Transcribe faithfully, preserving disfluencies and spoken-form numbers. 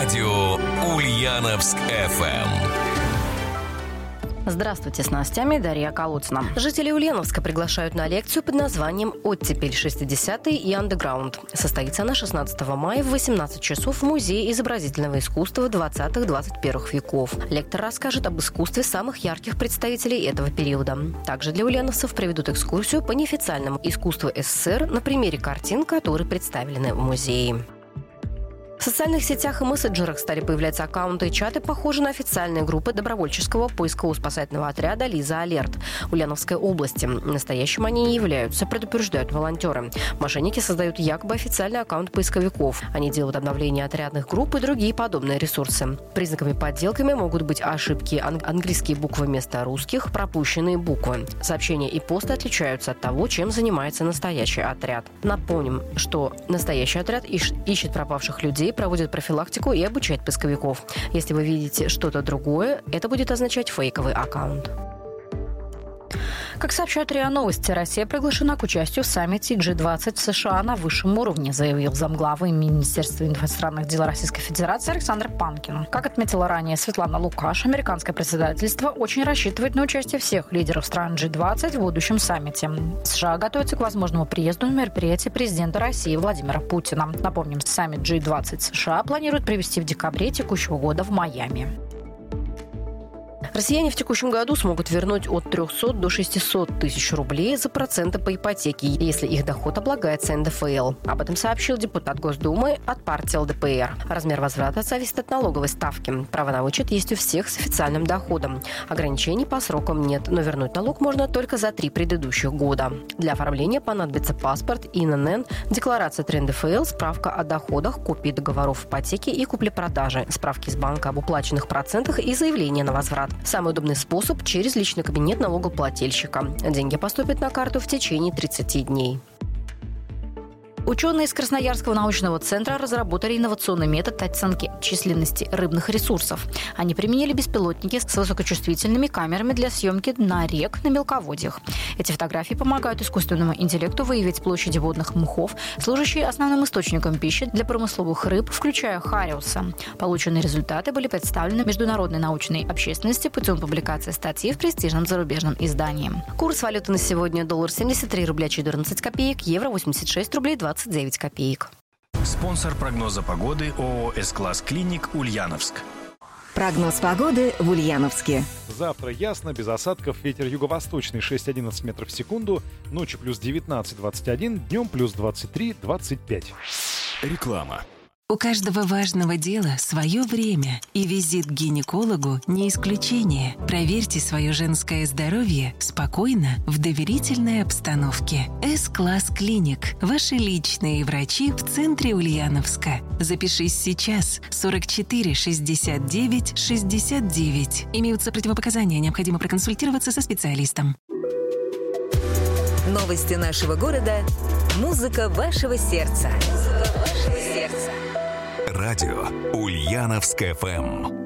Радио Ульяновск эф эм. Здравствуйте, с новостями Дарья Колодцина. Жители Ульяновска приглашают на лекцию под названием «Оттепель шестидесятые и андеграунд». Состоится она шестнадцатого мая в восемнадцать часов в Музее изобразительного искусства двадцатых-двадцать первых веков. Лектор расскажет об искусстве самых ярких представителей этого периода. Также для ульяновцев проведут экскурсию по неофициальному искусству эс эс эс эр на примере картин, которые представлены в музее. В социальных сетях и мессенджерах стали появляться аккаунты и чаты, похожие на официальные группы добровольческого поисково-спасательного отряда «Лиза Алерт» Ульяновской области. Настоящим они не являются, предупреждают волонтеры. Мошенники создают якобы официальный аккаунт поисковиков. Они делают обновления отрядных групп и другие подобные ресурсы. Признаками подделками могут быть ошибки, ан- английские буквы вместо русских, пропущенные буквы. Сообщения и посты отличаются от того, чем занимается настоящий отряд. Напомним, что настоящий отряд ищ- ищет пропавших людей, проводит профилактику и обучает поисковиков. Если вы видите что-то другое, это будет означать фейковый аккаунт. Как сообщают РИА Новости, Россия приглашена к участию в саммите джи двадцать в США на высшем уровне, заявил замглавы Министерства иностранных дел Российской Федерации Александр Панкин. Как отметила ранее Светлана Лукаш, американское председательство очень рассчитывает на участие всех лидеров стран джи двадцать в будущем саммите. США готовятся к возможному приезду на мероприятие президента России Владимира Путина. Напомним, саммит джи двадцать США планируют провести в декабре текущего года в Майами. Россияне в текущем году смогут вернуть от трехсот до шестисот тысяч рублей за проценты по ипотеке, если их доход облагается эн дэ эф эл. Об этом сообщил депутат Госдумы от партии эл дэ пэ эр. Размер возврата зависит от налоговой ставки. Право на вычет есть у всех с официальным доходом. Ограничений по срокам нет, но вернуть налог можно только за три предыдущих года. Для оформления понадобится паспорт, ин эн эн, декларация три эн дэ эф эл, справка о доходах, копии договоров ипотеки и купли-продажи, справки из банка об уплаченных процентах и заявление на возврат. Самый удобный способ – через личный кабинет налогоплательщика. Деньги поступят на карту в течение тридцати дней. Ученые из Красноярского научного центра разработали инновационный метод оценки численности рыбных ресурсов. Они применили беспилотники с высокочувствительными камерами для съемки дна рек на мелководьях. Эти фотографии помогают искусственному интеллекту выявить площади водных мхов, служащие основным источником пищи для промысловых рыб, включая хариуса. Полученные результаты были представлены международной научной общественности путем публикации статьи в престижном зарубежном издании. Курс валюты на сегодня: доллар семьдесят три рубля четырнадцать копеек, евро восемьдесят шесть рублей двадцать девять копеек. Спонсор прогноза погоды ООО «С-класс Клиник» Ульяновск. Прогноз погоды в Ульяновске. Завтра ясно, без осадков, ветер юго-восточный шесть-одиннадцать метров в секунду, ночью плюс девятнадцать двадцать один, днем плюс двадцать три двадцать пять. Реклама. У каждого важного дела свое время, и визит к гинекологу не исключение. Проверьте свое женское здоровье спокойно, в доверительной обстановке. С-класс Клиник. Ваши личные врачи в центре Ульяновска. Запишись сейчас. сорок четыре шестьдесят девять шестьдесят девять. Имеются противопоказания, необходимо проконсультироваться со специалистом. Новости нашего города. Музыка вашего сердца. Музыка вашего сердца. Радио Ульяновск эф эм.